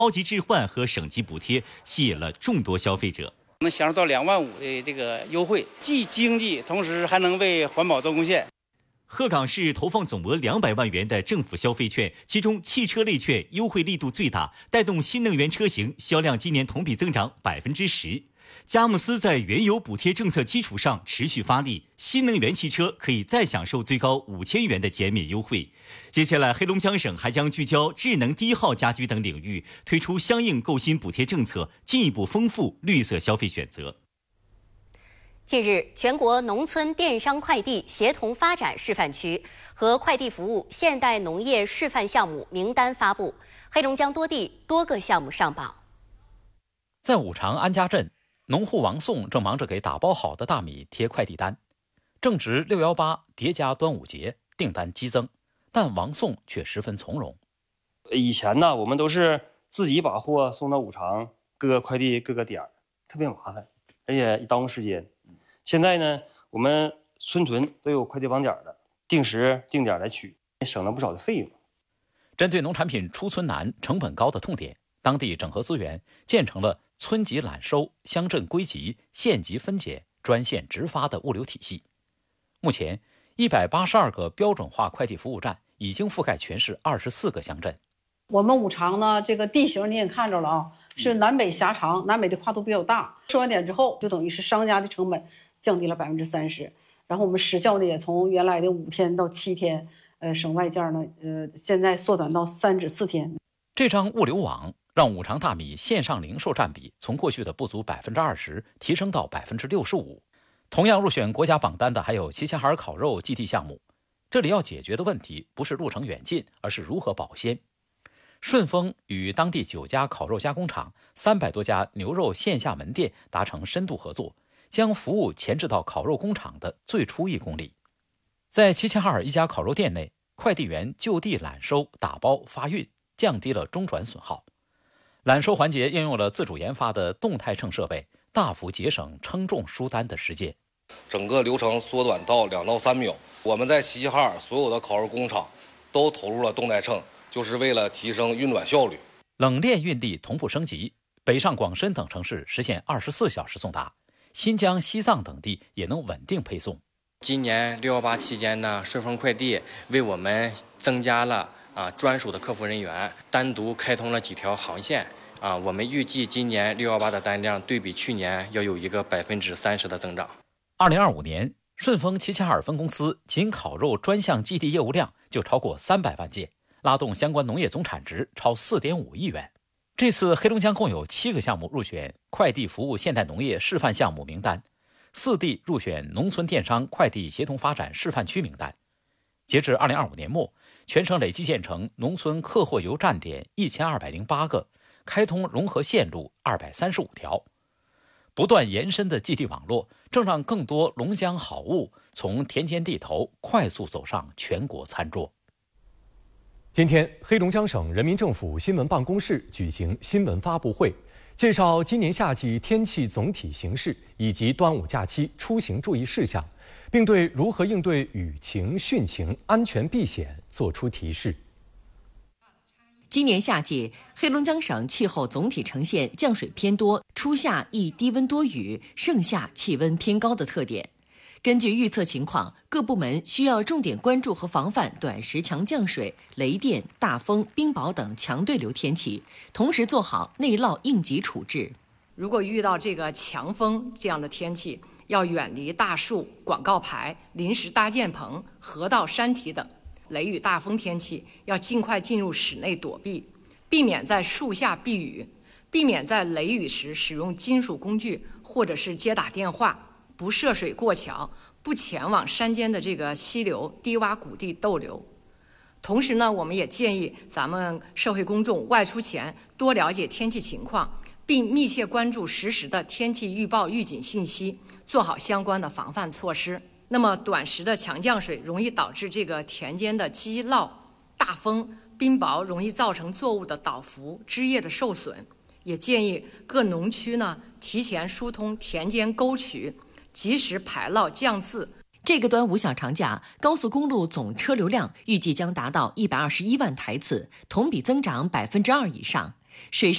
超级置换和省级补贴吸引了众多消费者。 能享受到2.5万的这个优惠，既经济，同时还能为环保做贡献。 鹤岗市投放总额200万元的政府消费券，其中汽车类券优惠力度最大，带动新能源车型销量今年同比增长10%。佳木斯在原油补贴政策基础上持续发力，新能源汽车可以再享受最高5000元的减免优惠。接下来，黑龙江省还将聚焦智能低耗家居等领域，推出相应购新补贴政策，进一步丰富绿色消费选择。 近日，全国农村电商快递协同发展示范区和快递服务现代农业示范项目名单发布，黑龙江多地多个项目上榜。 在五常安家镇，农户王宋正忙着给打包好的大米贴快递单。正值618叠加端午节，订单激增，但王宋却十分从容。 以前呢，我们都是自己把货送到五常各个快递各个点，特别麻烦，而且耽误时间。现在呢，我们村屯都有快递网点的，定时定点来取，省了不少的费用。 针对农产品出村难、成本高的痛点，当地整合资源，建成了村级揽收、乡镇归集、县级分拣、专线直发的物流体系。目前，182个标准化快递服务站已经覆盖全市24个乡镇。 我们五常呢，这个地形你也看着了啊，是南北狭长，南北的跨度比较大。收完点之后，就等于是商家的成本降低了30%，然后我们时效呢也从原来的5天到7天，省外件呢，现在缩短到3至4天。 这张物流网让五常大米线上零售占比从过去的不足20%提升到65%。同样入选国家榜单的还有齐齐哈尔烤肉基地项目。这里要解决的问题不是路程远近，而是如何保鲜。顺丰与当地9家烤肉加工厂、300多家牛肉线下门店达成深度合作，将服务前置到烤肉工厂的最初1公里。在齐齐哈尔一家烤肉店内，快递员就地揽收、打包、发运，降低了中转损耗。揽收环节应用了自主研发的动态秤设备，大幅节省称重输单的时间。 整个流程缩短到2到3秒。我们在齐齐哈尔所有的烤肉工厂都投入了动态秤，就是为了提升运转效率。 冷链运力同步升级，北上广深等城市实现24小时送达，新疆、西藏等地也能稳定配送。 今年618期间呢，顺丰快递为我们增加了专属的客服人员，单独开通了几条航线。我们预计今年618的单量对比去年要有一个30%的增长。 2025年，顺丰齐齐哈尔分公司仅烤肉专项基地业务量就超过300万件，拉动相关农业总产值超4.5亿元。这次黑龙江共有7个项目入选快递服务现代农业示范项目名单，4地入选农村电商快递协同发展示范区名单。截至2025年末，全省累计建成农村客货邮站点1208个，开通融合线路235条。不断延伸的基地网络，正让更多龙江好物从田间地头快速走上全国餐桌。 今天，黑龙江省人民政府新闻办公室举行新闻发布会，介绍今年夏季天气总体形势以及端午假期出行注意事项，并对如何应对雨情、汛情、安全避险作出提示。 今年夏季，黑龙江省气候总体呈现降水偏多、初夏易低温多雨、盛夏气温偏高的特点。根据预测情况，各部门需要重点关注和防范短时强降水、雷电、大风、冰雹等强对流天气，同时做好内涝应急处置。 如果遇到这个强风这样的天气，要远离大树、广告牌、临时搭建棚、河道、山体等。雷雨大风天气要尽快进入室内躲避，避免在树下避雨，避免在雷雨时使用金属工具或者是接打电话，不涉水过桥，不前往山间的这个溪流、低洼谷地逗留。同时呢，我们也建议咱们社会公众外出前多了解天气情况，并密切关注实时的天气预报预警信息，做好相关的防范措施。那么短时的强降水容易导致这个田间的积涝，大风、冰雹容易造成作物的倒伏、枝叶的受损。也建议各农区呢提前疏通田间沟渠，及时排涝降渍。 这个端午小长假，高速公路总车流量预计将达到121万台次，同比增长2%以上。 水